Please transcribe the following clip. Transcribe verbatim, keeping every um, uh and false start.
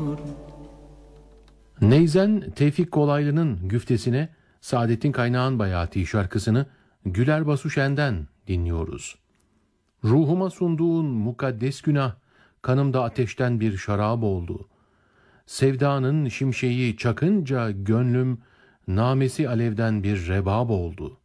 Neyzen Tevfik Kolaylı'nın güftesine Saadettin Kaynağ'ın Bayati şarkısını Güler Basuşen'den dinliyoruz. Ruhuma sunduğun mukaddes günah, kanımda ateşten bir şarap oldu. Sevdanın şimşeği çakınca gönlüm, namesi alevden bir rebab oldu.